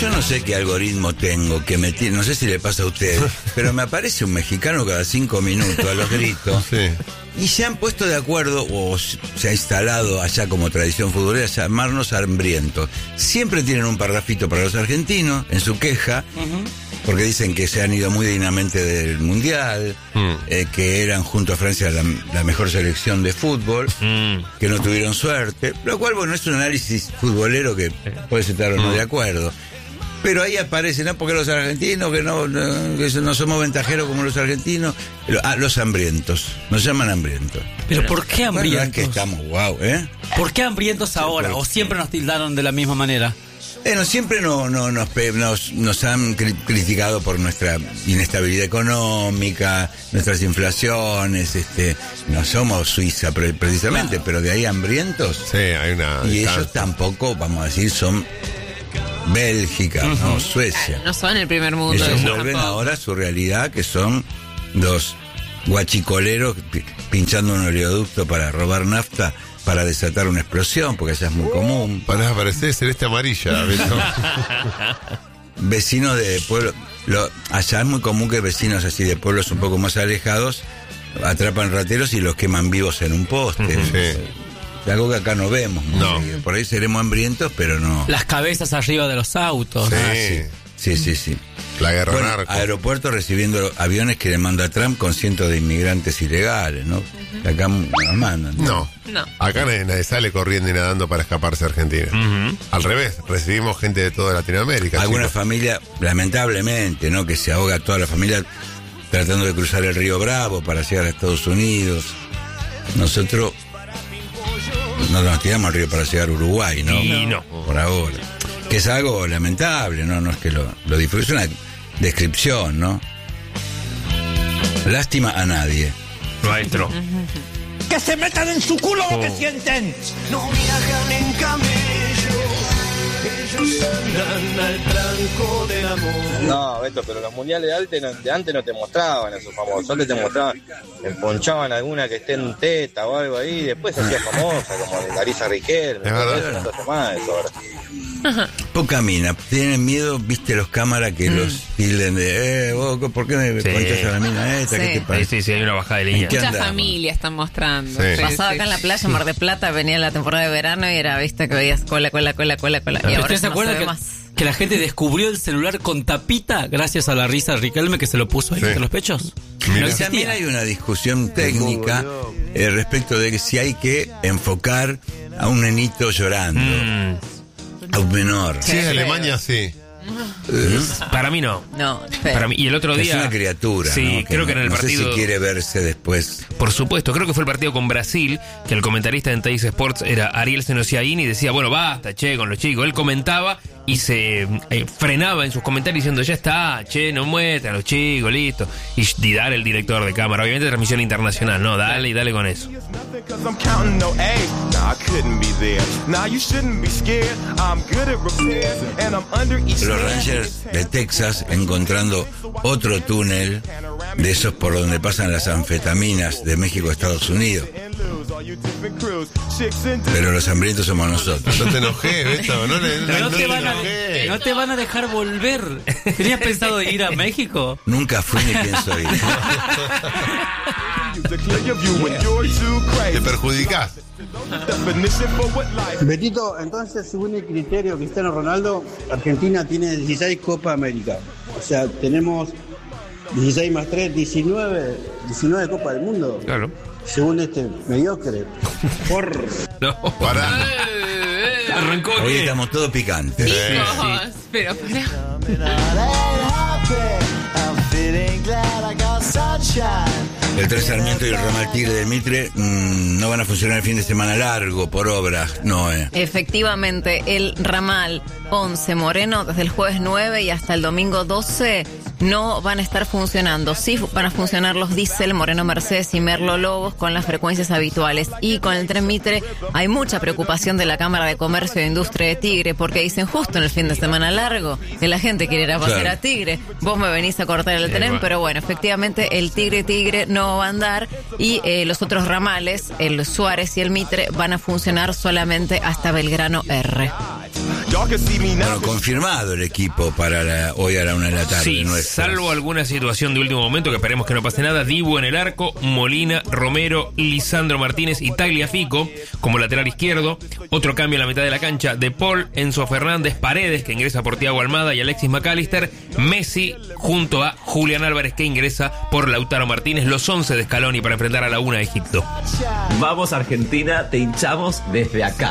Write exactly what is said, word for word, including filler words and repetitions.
Yo no sé qué algoritmo tengo, que me tiene, no sé si le pasa a ustedes, pero me aparece un mexicano cada cinco minutos a los gritos. Sí. Y se han puesto de acuerdo, o se ha instalado allá como tradición futbolera, llamarnos hambrientos. Siempre tienen un parrafito para los argentinos en su queja, uh-huh. porque dicen que se han ido muy dignamente del Mundial, mm. eh, que eran junto a Francia la, la mejor selección de fútbol, mm. que no tuvieron suerte, lo cual, bueno, es un análisis futbolero que puede estar o no mm. de acuerdo. Pero ahí aparecen, ¿no? Porque los argentinos, que no, no, que no somos ventajeros como los argentinos. Ah, los hambrientos. Nos llaman hambrientos. ¿Pero por qué hambrientos? Bueno, es que estamos guau, ¿eh? ¿Por qué hambrientos ahora? Sí, ¿o siempre nos tildaron de la misma manera? Bueno, siempre no, no, nos, nos, nos han cri- criticado por nuestra inestabilidad económica, nuestras inflaciones, este, no somos Suiza pre- precisamente, claro. Pero de ahí hambrientos. Sí, hay una... Y ellos tampoco, vamos a decir, son... Bélgica, uh-huh. no, Suecia. No son el primer mundo. Ellos no, vuelven tampoco. ahora a su realidad, que son los guachicoleros p- pinchando un oleoducto para robar nafta, para desatar una explosión, porque allá es muy común. Para aparecer celeste amarilla, ¿no? Vecinos de pueblos, lo, allá es muy común que vecinos así de pueblos un poco más alejados atrapan rateros y los queman vivos en un poste. Uh-huh. Sí. Algo que acá no vemos. No. Por ahí seremos hambrientos, pero no. Las cabezas arriba de los autos. Sí, ah, sí. sí, sí, sí. La guerra bueno, narco. Aeropuertos recibiendo aviones que le manda Trump con cientos de inmigrantes ilegales, ¿no? Uh-huh. Acá nos mandan. No. no. Acá nadie, nadie sale corriendo y nadando para escaparse a Argentina. Uh-huh. Al revés, recibimos gente de toda Latinoamérica. Alguna chicos. familia, lamentablemente, ¿no? Que se ahoga toda la familia tratando de cruzar el río Bravo para llegar a Estados Unidos. Nosotros no nos tiramos al río para llegar a Uruguay, ¿no? Y no. Por ahora. Que es algo lamentable, ¿no? No es que lo, lo disfrute, es una descripción, ¿no? Lástima a nadie. Maestro. ¡Que se metan en su culo Oh. lo que sienten! No viajan en camello, ellos andan al tranco del amor. No, Beto, pero los mundiales de antes, no, de antes no te mostraban a esos famosos, solo te mostraban, emponchaban alguna que esté en teta o algo ahí, y después se hacía famosa, como Larisa Riquelme, Es verdad. eso no se hace más eso ahora. Poca mina, tienen miedo, viste los cámaras que mm. los tilden de, eh, vos, ¿por qué me Sí. ponchás a la mina esta? Sí. ¿Qué te Sí, pasa? sí, sí, hay una bajada de línea. ¿Qué Mucha andamos? familia están mostrando. Sí. Sí, Pasaba sí. acá en la playa Mar de Plata, venía la temporada de verano y era, viste, que veías cola, cola, cola, cola, cola. Y ahora ¿Ustedes se no se acuerdan ve que, más. que la gente descubrió el celular con tapita gracias a la risa Riquelme que se lo puso ahí Sí. entre los pechos? Mira. No Y existía. también hay una discusión técnica eh, respecto de que si hay que enfocar a un nenito llorando, Mm, a un menor. Sí, en Alemania sí. para mí no. No, feo. Para mí, y el otro Es día. una criatura, Sí, ¿no? creo que en el no partido. sé si quiere verse después. Por supuesto, creo que fue el partido con Brasil, que el comentarista en Teis Sports era Ariel Senosiaín y decía, bueno, basta, che, con los chicos. Él comentaba y se eh, frenaba en sus comentarios diciendo, ya está, che, no muestran a los chicos, listo. Y Didar, el director de cámara, obviamente transmisión internacional, no, dale y dale con eso. Los Rangers de Texas encontrando otro túnel de esos por donde pasan las anfetaminas de México a Estados Unidos. Pero los hambrientos somos nosotros. No te enojé, Beto. No, le, Pero no, no te te van a, enojé. no te van a dejar volver. ¿Tenías pensado ir a México? Nunca fui ni pienso ir. Te perjudicás. Betito, entonces, según el criterio Cristiano Ronaldo, Argentina tiene dieciséis Copa América. O sea, tenemos dieciséis más tres, diecinueve, diecinueve Copas del Mundo. Claro. Según este mediocre. Por... No, Pará. Arrancó Hoy que- estamos todos picantes. Chicos, pero para. El Tres Sarmiento y el ramal Tigre del Mitre mmm, no van a funcionar el fin de semana largo por obras, no, eh. Efectivamente, el ramal Ponce Moreno desde el jueves nueve y hasta el domingo doce no van a estar funcionando. Sí van a funcionar los diésel Moreno Mercedes y Merlo Lobos con las frecuencias habituales. Y con el tren Mitre hay mucha preocupación de la Cámara de Comercio e Industria de Tigre porque dicen justo en el fin de semana largo que la gente quiere ir a pasear Claro. a Tigre. Vos me venís a cortar el Sí, tren, bueno. pero bueno, efectivamente el Tigre Tigre no va a andar y eh, los otros ramales, el Suárez y el Mitre, van a funcionar solamente hasta Belgrano R. Bueno, confirmado el equipo para la- hoy a la una de la tarde. Sí, nuestra. salvo alguna situación de último momento, que esperemos que no pase nada. Dibu en el arco, Molina, Romero, Lisandro Martínez y Tagliafico como lateral izquierdo. Otro cambio en la mitad de la cancha: De Paul, Enzo Fernández, Paredes, que ingresa por Thiago Almada, y Alexis McAllister. Messi junto a Julián Álvarez, que ingresa por Lautaro Martínez. Los once de Scaloni para enfrentar a la una de Egipto. Vamos Argentina, te hinchamos desde acá.